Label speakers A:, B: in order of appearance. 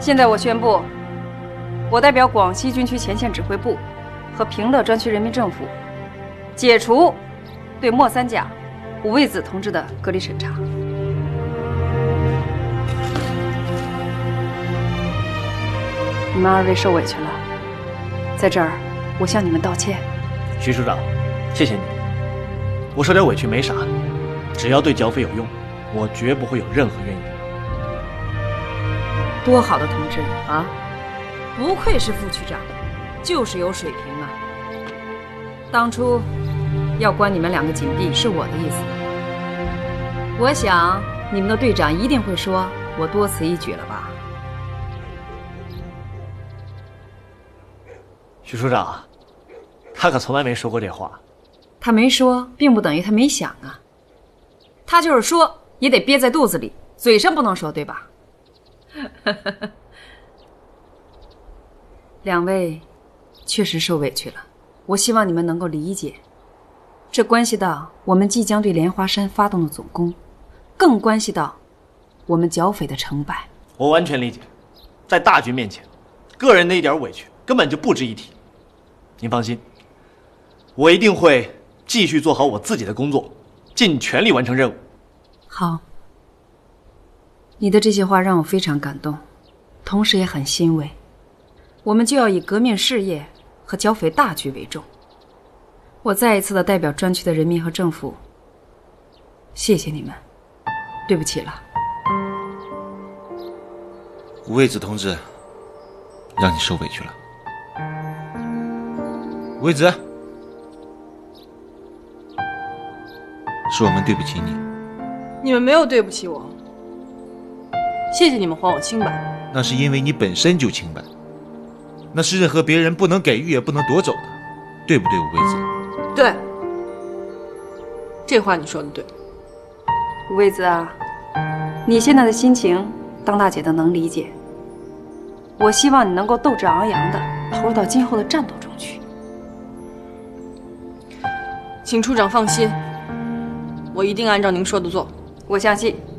A: 现在我宣布，我代表广西军区前线指挥部和平乐专区人民政府，解除对莫三甲、武卫子同志的隔离审查。你们二位受委屈了，在这儿我向你们道歉。
B: 徐处长，谢谢你。我受点委屈没啥，只要对剿匪有用，我绝不会有任何怨言。
A: 多好的同志啊！不愧是副区长，就是有水平啊。当初要关你们两个紧闭是我的意思，我想你们的队长一定会说我多此一举了吧？
B: 徐处长，他可从来没说过这话。
A: 他没说，并不等于他没想啊。他就是说，也得憋在肚子里，嘴上不能说，对吧？两位确实受委屈了，我希望你们能够理解，这关系到我们即将对莲花山发动的总攻，更关系到我们剿匪的成败。
B: 我完全理解，在大局面前，个人的一点委屈根本就不值一提。您放心，我一定会继续做好我自己的工作，尽全力完成任务。
A: 好，你的这些话让我非常感动，同时也很欣慰。我们就要以革命事业和剿匪大局为重。我再一次的代表专区的人民和政府，谢谢你们，对不起了。
C: 吴卫子同志，让你受委屈了。吴卫子，是我们对不起你。
D: 你们没有对不起我，谢谢你们还我清白。
C: 那是因为你本身就清白，那是任何别人不能给予也不能夺走的，对不对，吴卫子？
D: 对，这话你说的对。
A: 吴卫子啊，你现在的心情，当大姐的能理解。我希望你能够斗志昂扬的投入到今后的战斗中去。
D: 请处长放心，我一定按照您说的做。
A: 我相信。